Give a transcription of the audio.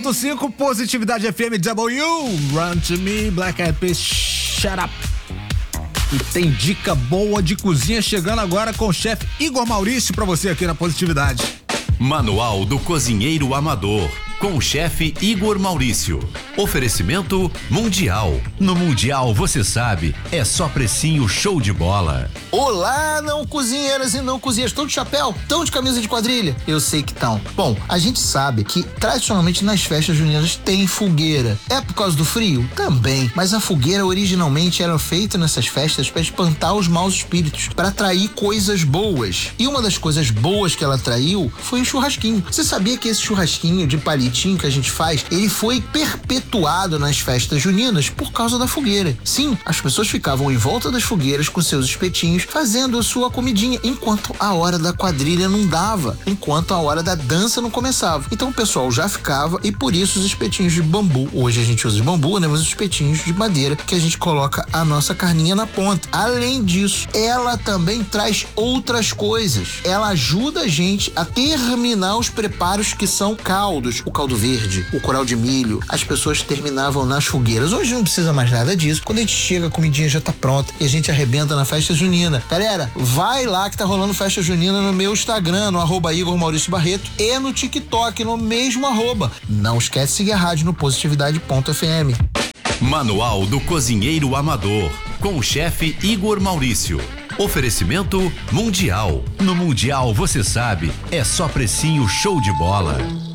5 Positividade FM W, Run to Me, Black Eyed Peas, Shut Up. E tem dica boa de cozinha chegando agora com o chefe Igor Maurício pra você aqui na Positividade. Manual do Cozinheiro Amador, com o chefe Igor Maurício. Oferecimento Mundial. No Mundial, você sabe, é só precinho show de bola. Olá, não cozinheiras e não cozinheiros. Estão de chapéu? Estão de camisa de quadrilha? Eu sei que estão. Bom, a gente sabe que tradicionalmente nas festas juninas tem fogueira. É por causa do frio? Também. Mas a fogueira originalmente era feita nessas festas para espantar os maus espíritos, para atrair coisas boas. E uma das coisas boas que ela atraiu foi o churrasquinho. Você sabia que esse churrasquinho de palitinho que a gente faz, ele foi perpetuado nas festas juninas por causa da fogueira? Sim, as pessoas ficavam em volta das fogueiras com seus espetinhos, fazendo a sua comidinha, enquanto a hora da quadrilha não dava, enquanto a hora da dança não começava. Então o pessoal já ficava, e por isso os espetinhos de bambu, hoje a gente usa de bambu, né? Mas os espetinhos de madeira, que a gente coloca a nossa carninha na ponta. Além disso, ela também traz outras coisas. Ela ajuda a gente a terminar os preparos que são caldos, o caldo verde, o curau de milho. As pessoas terminavam nas fogueiras. Hoje não precisa mais nada disso. Quando a gente chega, a comidinha já tá pronta e a gente arrebenta na festa junina. Galera, vai lá que tá rolando festa junina no meu Instagram, no @Igor Maurício Barreto, e no TikTok, no mesmo @. Não esquece de seguir a rádio no positividade.fm. Manual do Cozinheiro Amador, com o chefe Igor Maurício. Oferecimento Mundial. No Mundial, você sabe, é só precinho show de bola.